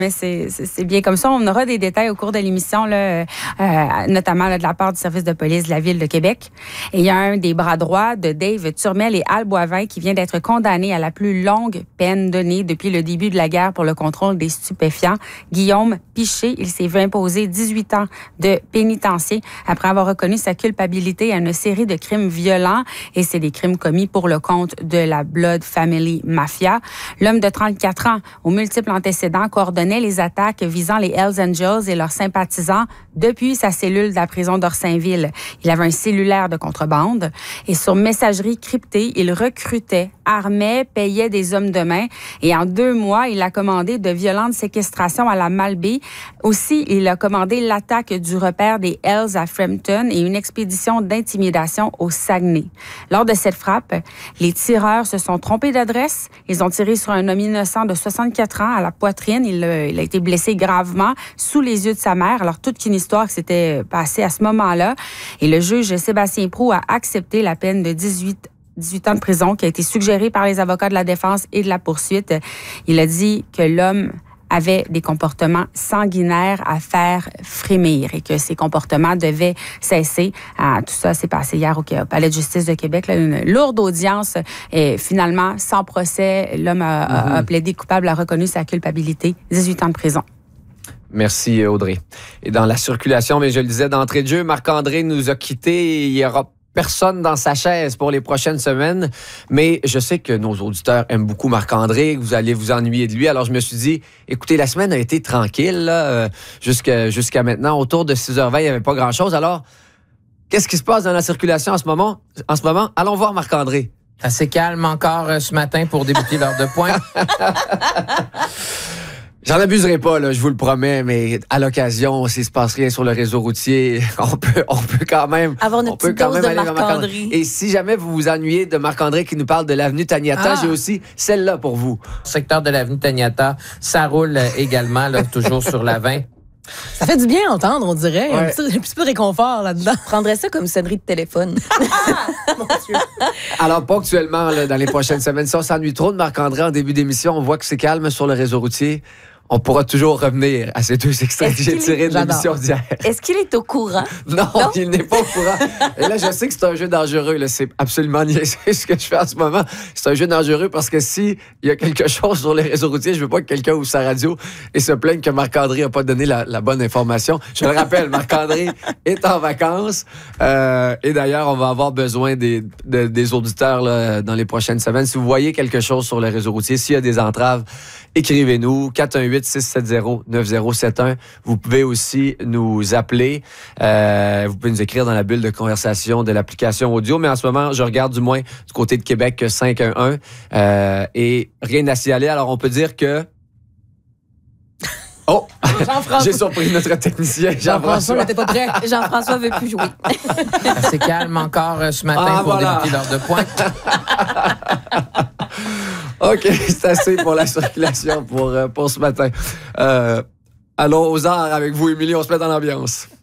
Mais c'est bien comme ça. On aura des détails au cours de l'émission, là, notamment là, de la part du service de police de la Ville de Québec. Et il y a un des bras droits de Dave Turmel et Al Boivin qui vient d'être condamné à la plus longue peine donnée depuis le début de la guerre pour le contrôle des stupéfiants. Guillaume Piché, il s'est vu imposer 18 ans de pénitencier après avoir reconnu sa culpabilité à une série de crimes violents. Et c'est des crimes commis pour le compte de la Blood Family Mafia. L'homme de 34 ans, aux multiples antécédents, coordonnait les attaques visant les Hells Angels et leurs sympathisants depuis sa cellule de la prison d'Orsainville. Il avait un cellulaire de contrebande et sur messagerie cryptée, il recrutait, armait, payait des hommes de main et en 2 mois, il a commandé de violentes séquestrations à la Malbaie. Aussi, il a commandé l'attaque du repère des Hells à Frampton et une expédition d'intimidation au Saguenay. Lors de cette frappe, les tireurs se sont trompés d'adresse. Ils ont tiré sur un homme innocent de 64 ans à la poitrine. Il a été blessé gravement sous les yeux de sa mère. Alors, toute une histoire qui s'était passée à ce moment-là. Et le juge Sébastien Proulx a accepté la peine de 18 ans de prison qui a été suggérée par les avocats de la défense et de la poursuite. Il a dit que l'homme avait des comportements sanguinaires à faire frémir et que ces comportements devaient cesser. Tout ça s'est passé hier au Palais de justice de Québec. Là, une lourde audience et finalement, sans procès, l'homme a plaidé coupable, a reconnu sa culpabilité. 18 ans de prison. Merci, Audrey. Et dans la circulation, mais je le disais d'entrée de jeu, Marc-André nous a quittés. Il y aura personne dans sa chaise pour les prochaines semaines, mais je sais que nos auditeurs aiment beaucoup Marc-André, que vous allez vous ennuyer de lui. Alors, je me suis dit, écoutez, la semaine a été tranquille là, jusqu'à maintenant. Autour de 6h20, il n'y avait pas grand-chose. Alors, qu'est-ce qui se passe dans la circulation en ce moment? Allons voir Marc-André. Assez calme encore ce matin pour débuter l'heure de pointe. J'en abuserai pas, là, je vous le promets, mais à l'occasion, s'il se passe rien sur le réseau routier, on peut quand même avoir une petite dose de Marc-André. Et si jamais vous vous ennuyez de Marc-André qui nous parle de l'avenue Taniata, j'ai aussi celle-là pour vous. Le secteur de l'avenue Taniata, ça roule également, là, toujours sur la 20. Ça fait du bien à entendre, on dirait. Ouais. Un petit peu de réconfort là-dedans. Je prendrais ça comme sonnerie de téléphone. Mon Dieu. Alors, ponctuellement, là, dans les prochaines semaines, si on s'ennuie trop de Marc-André en début d'émission, on voit que c'est calme sur le réseau routier. On pourra toujours revenir à ces 2 extraits que j'ai tirés de l'émission d'hier. Est-ce qu'il est au courant? Non, il n'est pas au courant. Et là, je sais que c'est un jeu dangereux. Là. C'est absolument niaiseux ce que je fais en ce moment. C'est un jeu dangereux parce que s'il y a quelque chose sur les réseaux routiers, je veux pas que quelqu'un ouvre sa radio et se plaigne que Marc-André n'a pas donné la bonne information. Je le rappelle, Marc-André est en vacances. Et d'ailleurs, on va avoir besoin des auditeurs là, dans les prochaines semaines. Si vous voyez quelque chose sur les réseaux routiers, s'il y a des entraves, écrivez-nous 418-670-9071. Vous pouvez aussi nous appeler. Vous pouvez nous écrire dans la bulle de conversation de l'application audio. Mais en ce moment, je regarde du moins du côté de Québec 511 et rien à signaler. Alors, on peut dire que... Oh! J'ai surpris notre technicien Jean-François. n'était pas prêt. Jean-François veut plus jouer. C'est calme encore ce matin pour débuter l'heure de pointe. OK, c'est assez pour la circulation pour ce matin. Allons aux arts avec vous, Émilie, on se met dans l'ambiance.